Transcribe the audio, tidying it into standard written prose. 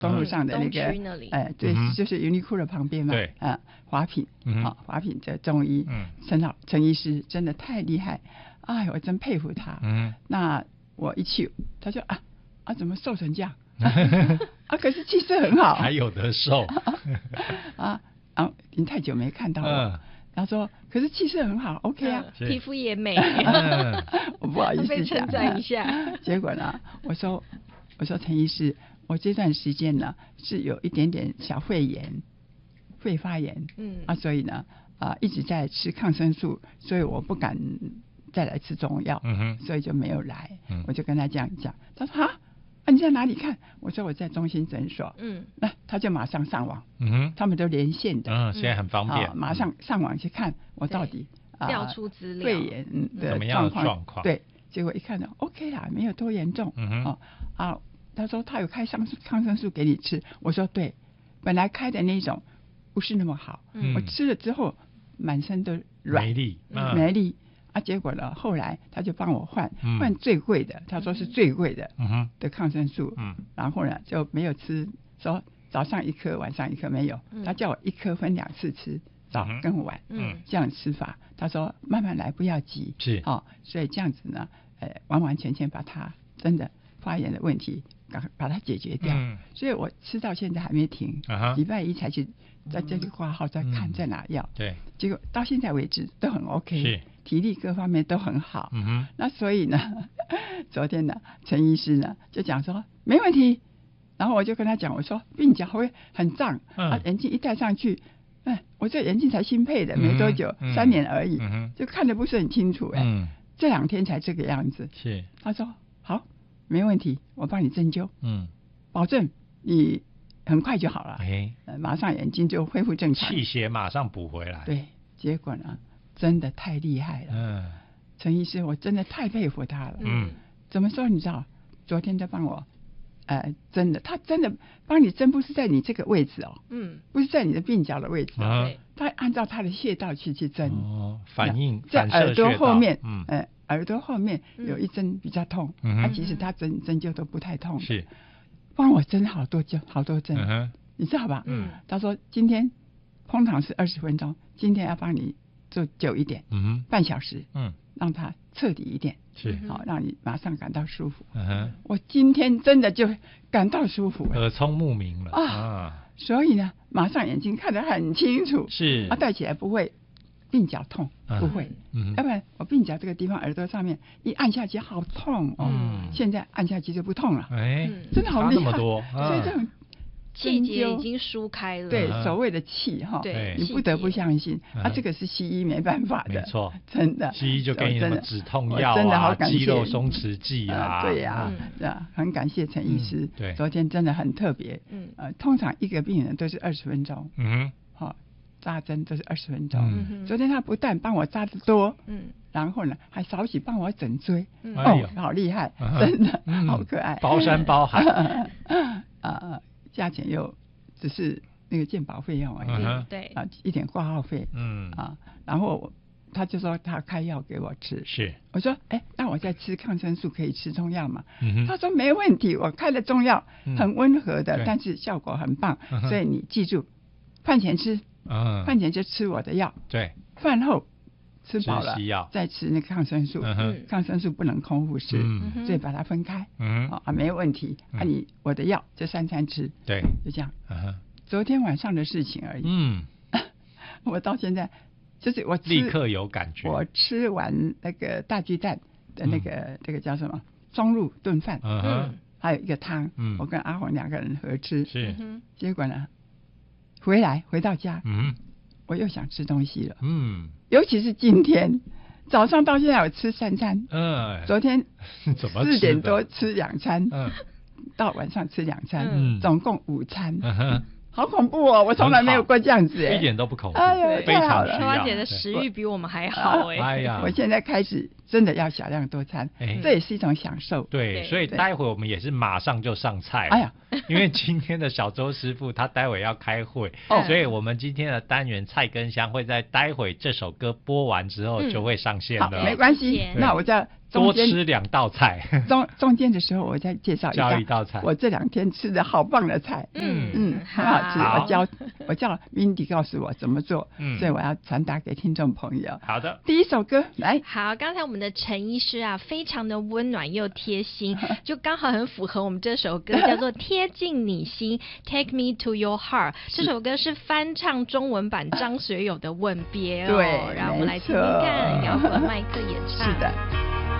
东路上的那个， 东区那里对，就是 Uniqlo 旁边嘛， 对， 华品，华品的中医，陈医师真的太厉害，哎，我真佩服他。那我一去，他说怎么瘦成这样？可是气色很好， 还有得瘦您太久没看到我。他说：“可是气色很好 ，OK 啊， 皮肤也美。” 我不好意思被称赞一下。 结果呢，我说陈医师，我这段时间呢是有一点点小肺炎，肺发炎，所以呢一直在吃抗生素，所以我不敢再来吃中药，所以就没有来。我就跟他这样讲，他说你在哪里看？我说我在中心诊所。那他就马上上网。他们都连线的。 现在很方便。 马上上网去看我到底调出资料， 肺炎的状况。对，结果一看到 OK 啦，没有多严重。他说他有开抗生素给你吃。我说对，本来开的那种不是那么好。我吃了之后满身都软，没力。结果呢，后来他就帮我换最贵的，他说是最贵的的抗生素，然后呢就没有吃，说早上一颗，晚上一颗没有，他叫我一颗分2次吃，早跟晚，这样吃法，他说慢慢来，不要急， 是， 所以这样子呢，完完全全把他真的发炎的问题把它解决掉，所以我吃到现在还没停，礼拜一才去在这里挂号再看在哪药， 对， 结果到现在为止都很 OK， 是。 体力各方面都很好，那所以呢，昨天呢，陈医师呢就讲说没问题，然后我就跟他讲，我说鬓角会很胀，眼镜一戴上去，我这眼镜才新配的，没多久，3年而已，就看得不是很清楚，这2天才这个样子， 是， 他说好，没问题，我帮你针灸，保证你很快就好了，马上眼睛就恢复正常， 气血马上补回来， 对，结果呢？真的太厉害了，陈医师，我真的太佩服他了。怎么说？你知道，昨天他帮我，真的，他真的帮你针，不是在你这个位置不是在你的鬓角的位置他按照他的穴道去针， 反应在耳朵后面，耳朵后面有一针比较痛，其实他针灸都不太痛， 是， 帮我针好多针，你知道吧？他说今天通常是20分钟，今天要帮你做久一点，半小时，让它彻底一点， 是， 好，让你马上感到舒服。我今天真的就感到舒服了， 耳聪目明了所以呢，马上眼睛看得很清楚， 是， 戴起来不会鬓角痛，不会，要不然我鬓角这个地方耳朵上面一按下去好痛现在按下去就不痛了，真的好厉害，所以这种气节已经疏开了， 对，所谓的气你不得不相信，这个是西医没办法的， 没错， 真的， 西医就给你什么止痛药真的好感谢肌肉松弛剂对呀，很感谢陈医师，昨天真的很特别，通常一个病人都是20分钟，扎针都是20分钟，昨天他不但帮我扎得多，然后呢还少许帮我整椎，好厉害，真的好可爱， 包山包海， 价钱又只是那个健保费用而已， 对一点挂号费，然后他就说他开药给我吃， 是， 我说那我在吃抗生素可以吃中药吗？他说没问题，我开的中药很温和的，但是效果很棒，所以你记住，饭前吃，饭前就吃我的药， 对， 饭后吃饱了吃西药再吃那个抗生素，抗生素不能空腹吃，所以把它分开，没有问题，我的药就3餐吃， 对， 就这样，昨天晚上的事情而已，我到现在就是我立刻有感觉， 我吃完那个大鸡蛋的那个这个叫什么双入炖饭，还有一个汤，我跟阿黄2个人合吃， 是， 结果呢回到家，我又想吃东西了，尤其是今天早上到现在我吃3餐，昨天4点多吃2餐，到晚上吃2餐，总共5餐，好恐怖哦！我从来没有过这样子， 一点都不恐怖， 哎呦， 非常需要。 春花姐的食欲比我们还好哎呀！ 我现在开始真的要少量多餐，这也是一种享受。 对，所以待会我们也是马上就上菜。哎呀，因为今天的小周师傅他待会要开会，所以我们今天的单元菜根香会在待会这首歌播完之后就会上线的。 没关系，那我再多吃2道菜。 中间的时候我再介绍一道菜， 我这2天吃的好棒的菜，很好吃。我叫 Mindy 告诉我怎么做，所以我要传达给听众朋友。 好的， 第一首歌来。 好，刚才我们的陈医师啊，非常的温暖又贴心，就刚好很符合我们这首歌，叫做《贴近你心》，Take Me to Your Heart。这首歌是翻唱中文版张学友的《吻别》哦， 对， 让我们来听听看摇滚麦克演唱。 是的。